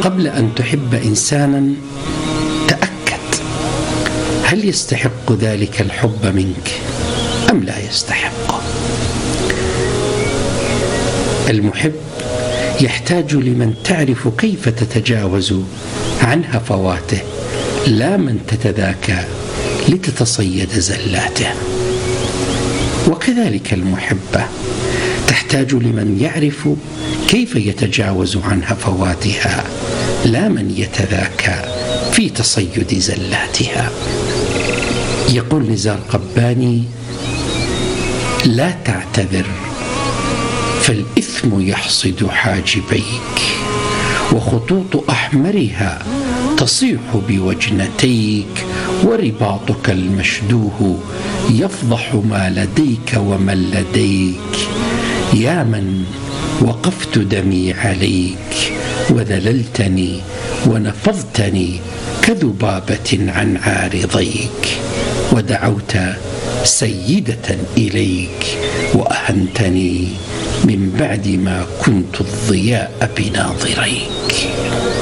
قبل أن تحب إنسانا تأكد هل يستحق ذلك الحب منك أم لا يستحق. المحب يحتاج لمن تعرف كيف تتجاوز عن هفواته، لا من تتذاكى لتتصيد زلاته. وكذلك المحبة تحتاج لمن يعرف كيف يتجاوز عن هفواتها، لا من يتذاكى في تصيد زلاتها. يقول نزار قباني: لا تعتذر فالإثم يحصد حاجبيك، وخطوط أحمرها تصيح بوجنتيك، ورباطك المشدوه يفضح ما لديك ومن لديك. يا من وقفت دمي عليك وذللتني ونفضتني كذبابة عن عارضيك، ودعوت سيدة إليك وأهنتني من بعد ما كنت الضياء بناظريك.